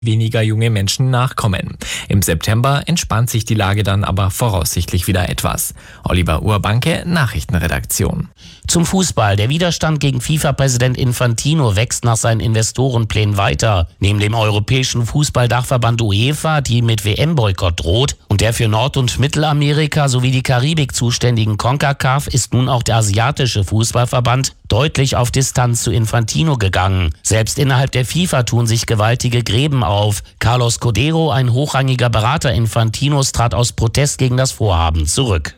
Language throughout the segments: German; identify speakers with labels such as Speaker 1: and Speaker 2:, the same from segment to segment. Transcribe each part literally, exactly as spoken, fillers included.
Speaker 1: weniger junge Menschen nachkommen. Im September entspannt sich die Lage dann aber voraussichtlich wieder etwas. Oliver Urbanke, Nachrichtenredaktion.
Speaker 2: Zum Fußball. Der Widerstand gegen FIFA-Präsident Infantino wächst nach seinen Investorenplänen weiter. Neben dem europäischen Fußballdachverband UEFA, die mit W M-Boykott droht, und der für Nord- und Mittelamerika sowie die Karibik zuständigen CONCACAF ist nun auch der asiatische Fußballverband deutlich auf Distanz zu Infantino gegangen. Selbst innerhalb der FIFA tun sich gewaltige Gräben auf. Carlos Codero, ein hochrangiger Berater Infantinos, trat aus Protest gegen das Vorhaben zurück.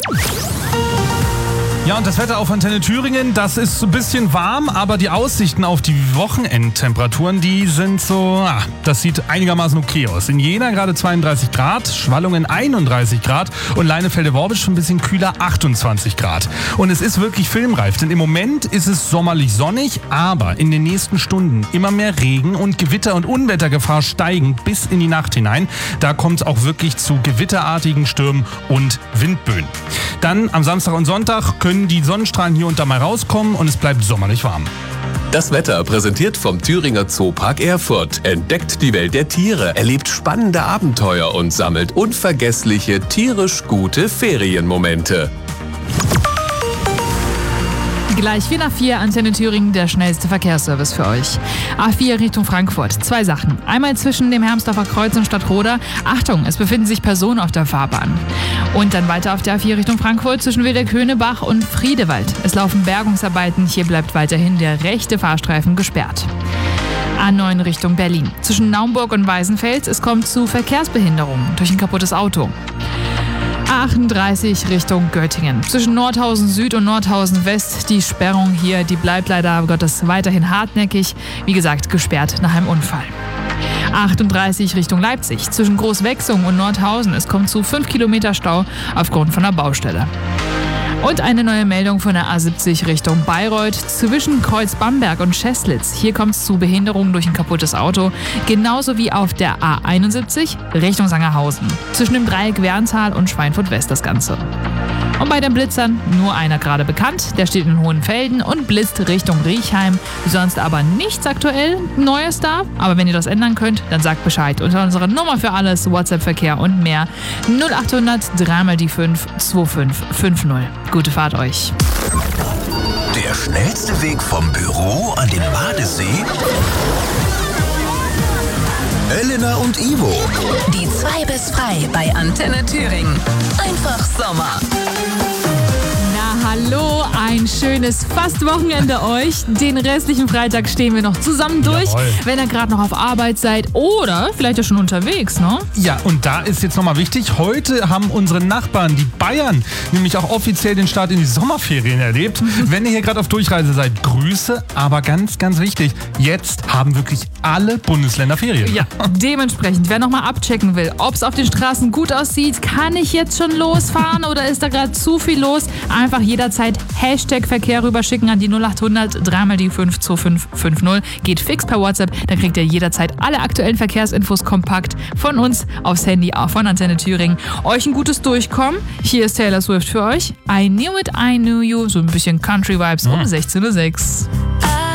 Speaker 3: Ja, und das Wetter auf Antenne Thüringen, das ist ein bisschen warm, aber die Aussichten auf die Wochenendtemperaturen, die sind so, ah, das sieht einigermaßen okay aus. In Jena gerade zweiunddreißig Grad, Schwallungen einunddreißig Grad und Leinefelde-Worbisch schon ein bisschen kühler, achtundzwanzig Grad. Und es ist wirklich filmreif, denn im Moment ist es sommerlich sonnig, aber in den nächsten Stunden immer mehr Regen und Gewitter- und Unwettergefahr steigen bis in die Nacht hinein. Da kommt es auch wirklich zu gewitterartigen Stürmen und Windböen. Dann am Samstag und Sonntag können die Sonnenstrahlen hier und da mal rauskommen und es bleibt sommerlich warm.
Speaker 4: Das Wetter präsentiert vom Thüringer Zoopark Erfurt. Entdeckt die Welt der Tiere, erlebt spannende Abenteuer und sammelt unvergessliche, tierisch gute Ferienmomente.
Speaker 5: Gleich vier nach vier, Antenne Thüringen, der schnellste Verkehrsservice für euch. A vier Richtung Frankfurt. Zwei Sachen. Einmal zwischen dem Hermsdorfer Kreuz und Stadtroda. Achtung, es befinden sich Personen auf der Fahrbahn. Und dann weiter auf der A vier Richtung Frankfurt zwischen Wildeck-Höhnebach und Friedewald. Es laufen Bergungsarbeiten. Hier bleibt weiterhin der rechte Fahrstreifen gesperrt. A neun Richtung Berlin. Zwischen Naumburg und Weißenfels. Es kommt zu Verkehrsbehinderungen durch ein kaputtes Auto. A achtunddreißig Richtung Göttingen. Zwischen Nordhausen Süd und Nordhausen West. Die Sperrung hier, die bleibt leider Gottes weiterhin hartnäckig. Wie gesagt, gesperrt nach einem Unfall. A achtunddreißig Richtung Leipzig. Zwischen Großwechsung und Nordhausen. Es kommt zu fünf Kilometer Stau aufgrund von einer Baustelle. Und eine neue Meldung von der A siebzig Richtung Bayreuth zwischen Kreuz Bamberg und Scheßlitz. Hier kommt es zu Behinderungen durch ein kaputtes Auto. Genauso wie auf der A einundsiebzig Richtung Sangerhausen. Zwischen dem Dreieck Werntal und Schweinfurt West das Ganze. Und bei den Blitzern nur einer gerade bekannt. Der steht in Hohenfelden und blitzt Richtung Riechheim. Sonst aber nichts aktuell Neues da. Aber wenn ihr das ändern könnt, dann sagt Bescheid unter unserer Nummer für alles, WhatsApp-Verkehr und mehr. null achthundert drei mal die fünf zwei fünf fünf null. Gute Fahrt euch.
Speaker 6: Der schnellste Weg vom Büro an den Badesee? Elena und Ivo.
Speaker 7: Die zwei bis frei bei Antenne Thüringen. Einfach Sommer.
Speaker 5: Na hallo, ein schönes Fast-Wochenende euch. Den restlichen Freitag stehen wir noch zusammen durch,
Speaker 3: Jawohl.
Speaker 5: wenn ihr gerade noch auf Arbeit seid oder vielleicht ja schon unterwegs, ne?
Speaker 3: Ja, und da ist jetzt nochmal wichtig, heute haben unsere Nachbarn, die Bayern, nämlich auch offiziell den Start in die Sommerferien erlebt. Wenn ihr hier gerade auf Durchreise seid, Grüße, aber ganz, ganz wichtig, jetzt haben wirklich alle Bundesländer Ferien.
Speaker 5: Ja, dementsprechend, wer nochmal abchecken will, ob es auf den Straßen gut aussieht, kann ich jetzt schon losfahren oder ist da gerade zu viel los? Einfach jederzeit Hashtag Verkehr rüberschicken an die null achthundert drei mal die fünf zwei fünf fünf null. Geht fix per WhatsApp, dann kriegt ihr jederzeit alle aktuellen Verkehrsinfos kompakt von uns aufs Handy, auch von Antenne Thüringen. Euch ein gutes Durchkommen. Hier ist Taylor Swift für euch. I Knew It, I Knew You. So ein bisschen Country-Vibes um sechzehn Uhr sechs.